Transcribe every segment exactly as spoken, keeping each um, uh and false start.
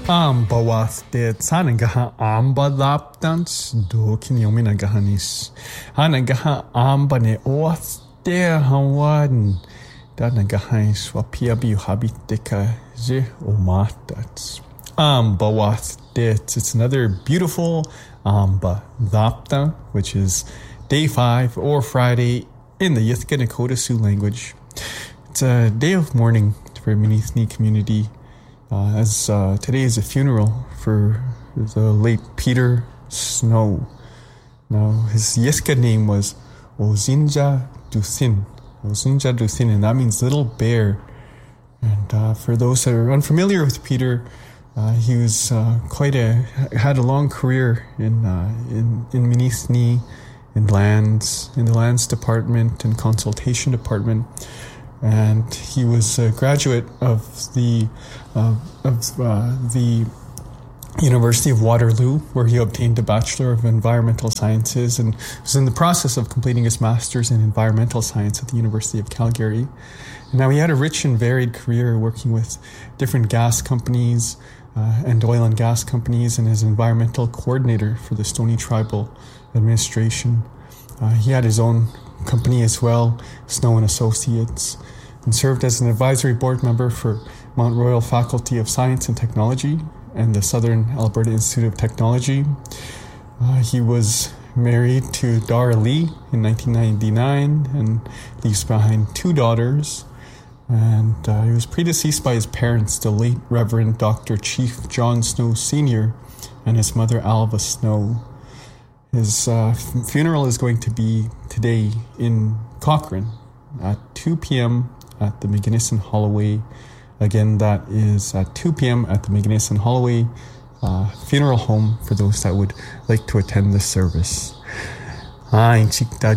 Amba was det sanagaha amba lapdans do kinyominagahanis. Hanagaha amba ne oath de hawan. Danagahais wapia bi habitika ze omatats. Amba was det. It's another beautiful amba lapta, which is day five or Friday in the Yithka Nakota Sioux language. It's a day of mourning for Minithni community. Uh, as uh, today is a funeral for the late Peter Snow. Now, his Yisca name was Ozinja Duthin. Ozinja Duthin, and that means little bear. And uh, for those that are unfamiliar with Peter, uh, he was uh, quite a had a long career in uh, in in Minithni, in lands, in the lands department and consultation department. And he was a graduate of the uh, of uh, the University of Waterloo, where he obtained a Bachelor of Environmental Sciences and was in the process of completing his Master's in Environmental Science at the University of Calgary. And now he had a rich and varied career working with different gas companies uh, and oil and gas companies, and as environmental coordinator for the Stoney Tribal Administration. Uh, he had his own company as well, Snow and Associates, and served as an advisory board member for Mount Royal Faculty of Science and Technology and the Southern Alberta Institute of Technology. Uh, he was married to Dara Lee in nineteen ninety-nine and leaves behind two daughters. And uh, he was predeceased by his parents, the late Reverend Doctor Chief John Snow Senior and his mother Alva Snow. His uh, f- funeral is going to be today in Cochrane at two p.m. at the McGinnis Holloway. Again, that is at two p.m. at the McGinnis Holloway uh, funeral home for those that would like to attend the service. You're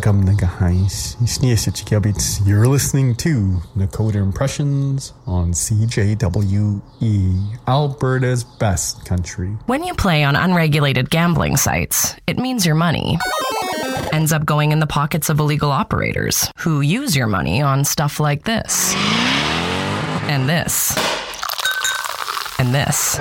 listening to Nakota Impressions on C J W E, Alberta's best country. When you play on unregulated gambling sites, it means your money ends up going in the pockets of illegal operators who use your money on stuff like this, and this, and this.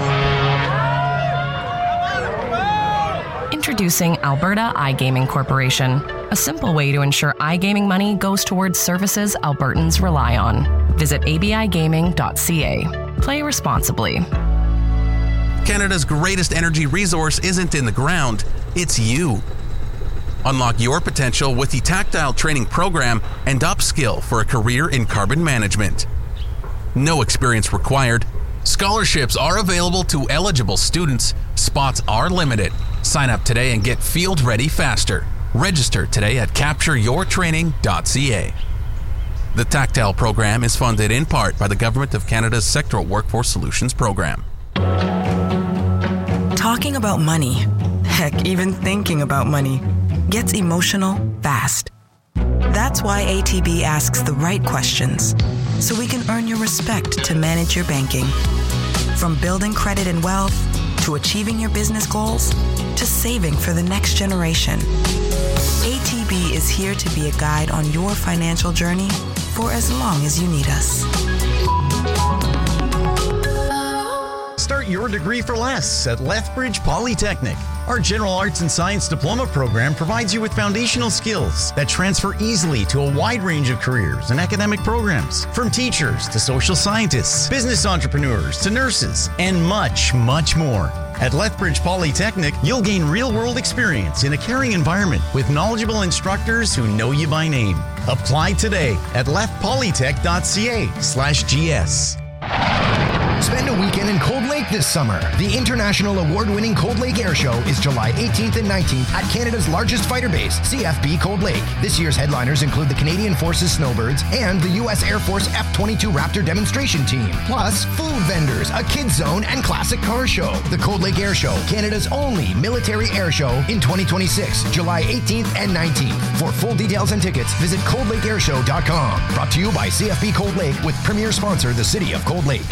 Introducing Alberta iGaming Corporation, a simple way to ensure iGaming money goes towards services Albertans rely on. Visit a b i gaming dot c a. Play responsibly. Canada's greatest energy resource isn't in the ground, it's you. Unlock your potential with the Tactile Training Program and upskill for a career in carbon management. No experience required. Scholarships are available to eligible students. Spots are limited. Sign up today and get field ready faster. Register today at capture your training dot c a. The Tactile program is funded in part by the Government of Canada's Sectoral Workforce Solutions Program. Talking about money, heck, even thinking about money, gets emotional fast. That's why A T B asks the right questions, so we can earn your respect to manage your banking. From building credit and wealth, to achieving your business goals, to saving for the next generation. A T B is here to be a guide on your financial journey for as long as you need us. Start your degree for less at Lethbridge Polytechnic. Our General Arts and Science Diploma program provides you with foundational skills that transfer easily to a wide range of careers and academic programs, from teachers to social scientists, business entrepreneurs to nurses, and much, much more. At Lethbridge Polytechnic, you'll gain real-world experience in a caring environment with knowledgeable instructors who know you by name. Apply today at lethpolytech dot c a slash g s. Spend a weekend in Cold Lake this summer. The international award-winning Cold Lake Air Show is July eighteenth and nineteenth at Canada's largest fighter base, C F B Cold Lake. This year's headliners include the Canadian Forces Snowbirds and the U S Air Force F twenty-two Raptor demonstration team. Plus, food vendors, a kids zone, and classic car show. The Cold Lake Air Show, Canada's only military air show in twenty twenty-six, July eighteenth and nineteenth. For full details and tickets, visit cold lake air show dot com. Brought to you by C F B Cold Lake with premier sponsor, the City of Cold Lake.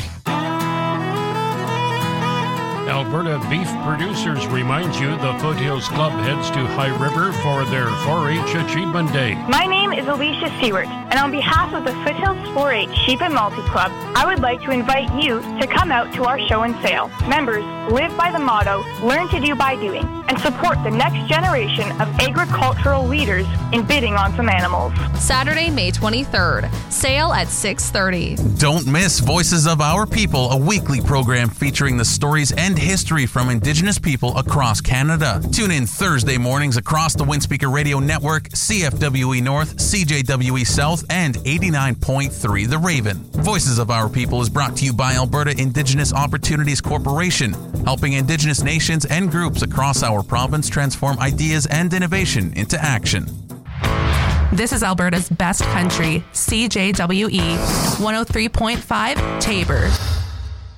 Alberta Beef Producers reminds you the Foothills Club heads to High River for their four H Achievement Day. My name is Alicia Seward, And on behalf of the Foothills four H Sheep and Multi Club, I would like to invite you to come out to our show and sale. Members live by the motto, learn to do by doing, and support the next generation of agricultural leaders in bidding on some animals. Saturday, May twenty-third. Sale at six thirty. Don't miss Voices of Our People, a weekly program featuring the stories and history from Indigenous people across Canada. Tune in Thursday mornings across the Windspeaker Radio Network, C F W E North, C J W E South, and eighty-nine point three The Raven. Voices of Our People is brought to you by Alberta Indigenous Opportunities Corporation, helping Indigenous nations and groups across our province transform ideas and innovation into action. This is Alberta's best country, C J W E one oh three point five Tabor.